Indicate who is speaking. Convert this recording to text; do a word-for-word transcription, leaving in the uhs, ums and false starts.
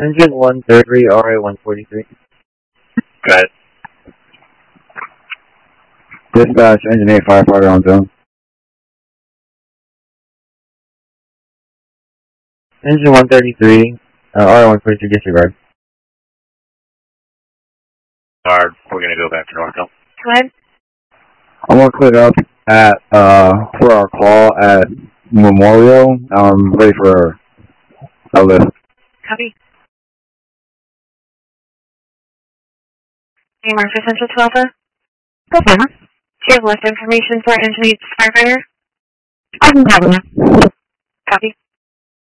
Speaker 1: Engine one thirty-three, R A one forty-three.
Speaker 2: Go ahead.
Speaker 3: Dispatch, engine eight firefighter on zone.
Speaker 1: Engine one thirty-three, uh, R A one forty-three, disregard.
Speaker 2: Guard, we're going to go back to Norco.
Speaker 4: Go ahead.
Speaker 3: I'm gonna clear up at uh for our call at Memorial. I'm ready for a lift.
Speaker 4: Copy. A mark for Central to Alpha.
Speaker 5: Go for it.
Speaker 4: Do you have left information for Engine eight's firefighter?
Speaker 5: I can cover that.
Speaker 4: Copy.